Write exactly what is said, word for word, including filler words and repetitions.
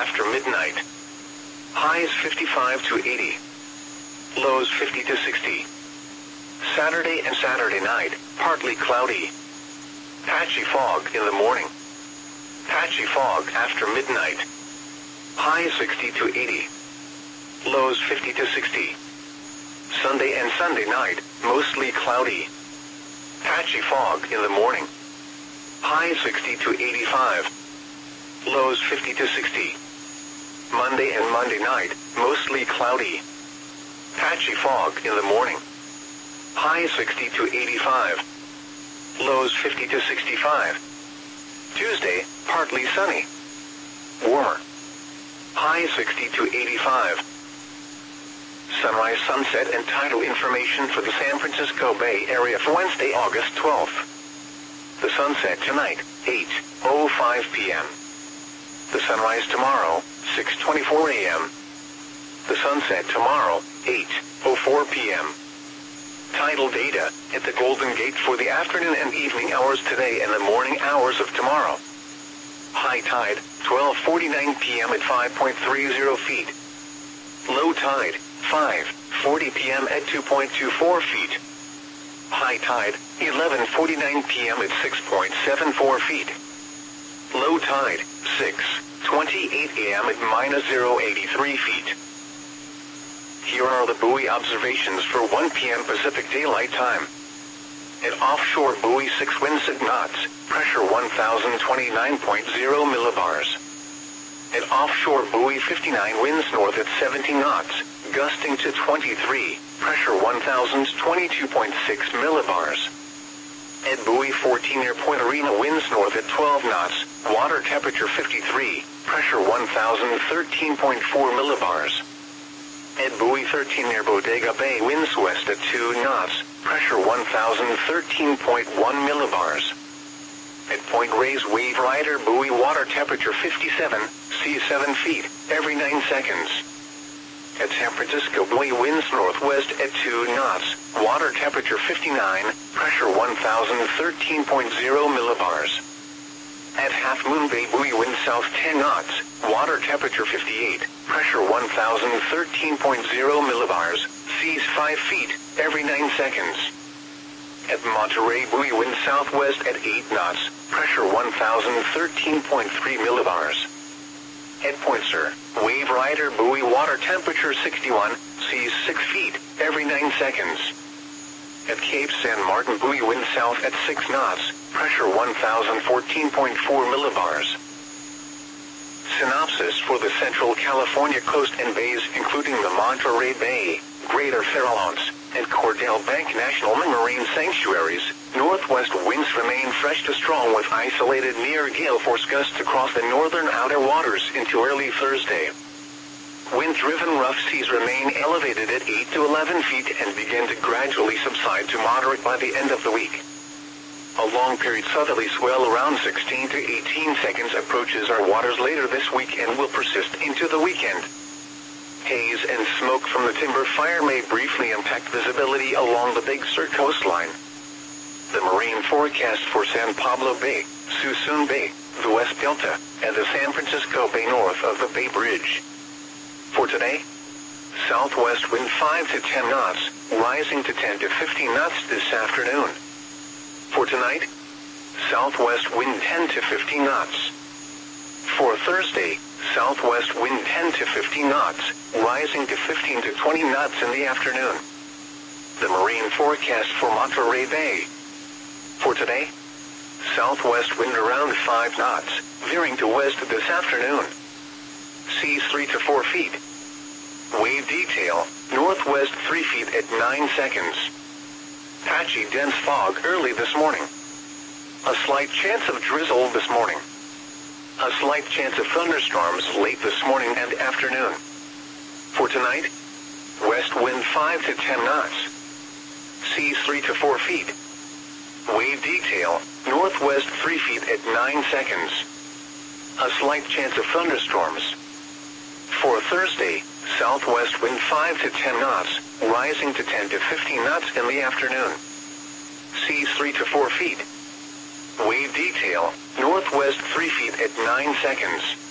after midnight. Highs fifty-five to eighty. Lows fifty to sixty. Saturday and Saturday night, partly cloudy. Patchy fog in the morning. Patchy fog after midnight. Highs sixty to eighty. Lows fifty to sixty. Sunday and Sunday night, mostly cloudy. Patchy fog in the morning. Highs sixty to eighty-five. Lows fifty to sixty. Monday and Monday night, mostly cloudy. Patchy fog in the morning. Highs sixty to eighty-five. Lows fifty to sixty-five. Tuesday, partly sunny. Warmer. Highs sixty to eighty-five. Sunrise, sunset, and tidal information for the San Francisco Bay Area for Wednesday, August twelfth. The sunset tonight, eight oh five p.m. The sunrise tomorrow, six twenty-four a.m. The sunset tomorrow, eight oh four p.m. Tidal data at the Golden Gate for the afternoon and evening hours today and the morning hours of tomorrow. High tide, twelve forty-nine p.m. at five point three zero feet. Low tide, five forty p.m. at two point two four feet. High tide, eleven forty-nine p.m. at six point seven four feet. Low tide, six twenty-eight a.m. at minus zero point eight three feet. Here are the buoy observations for one p.m. Pacific Daylight Time. At offshore buoy six winds at knots, pressure one thousand twenty-nine point zero millibars. At offshore buoy fifty-nine winds north at seventy knots, gusting to twenty-three, pressure one thousand twenty-two point six millibars. At buoy fourteen near Point Arena winds north at twelve knots, water temperature fifty-three, pressure one thousand thirteen point four millibars. At buoy thirteen near Bodega Bay winds west at two knots, pressure one thousand thirteen point one millibars. At Point Reyes Wave Rider buoy water temperature fifty-seven, sea seven feet, every nine seconds. At San Francisco buoy winds northwest at two knots, water temperature fifty-nine, pressure one thousand thirteen point zero millibars. At Half Moon Bay buoy wind south ten knots, water temperature fifty-eight, pressure one thousand thirteen point zero millibars, seas five feet, every nine seconds. At Monterey buoy wind southwest at eight knots, pressure one thousand thirteen point three millibars. At Point Sur, Wave Rider buoy water temperature sixty-one, seas six feet, every nine seconds. At Cape San Martin buoy wind south at six knots, pressure one thousand fourteen point four millibars. Synopsis for the Central California coast and bays including the Monterey Bay, Greater Farallones, and Cordell Bank National Marine Sanctuaries, northwest winds remain fresh to strong with isolated near gale force gusts across the northern outer waters into early Thursday. Wind-driven rough seas remain elevated at eight to eleven feet and begin to gradually subside to moderate by the end of the week. A long-period southerly swell around sixteen to eighteen seconds approaches our waters later this week and will persist into the weekend. Haze and smoke from the timber fire may briefly impact visibility along the Big Sur coastline. The marine forecast for San Pablo Bay, Suisun Bay, the West Delta, and the San Francisco Bay north of the Bay Bridge. For today, southwest wind five to ten knots, rising to ten to fifteen knots this afternoon. For tonight, southwest wind ten to fifteen knots. For Thursday, southwest wind ten to fifteen knots, rising to fifteen to twenty knots in the afternoon. The marine forecast for Monterey Bay. For today, southwest wind around five knots, veering to west this afternoon. Seas three to four feet. Wave detail, northwest three feet at nine seconds. Patchy dense fog early this morning. A slight chance of drizzle this morning. A slight chance of thunderstorms late this morning and afternoon. For tonight, west wind five to ten knots. Seas three to four feet. Wave detail, northwest three feet at nine seconds. A slight chance of thunderstorms. For Thursday, southwest wind five to ten knots, rising to ten to fifteen knots in the afternoon. Seas three to four feet. Wave detail, northwest three feet at nine seconds.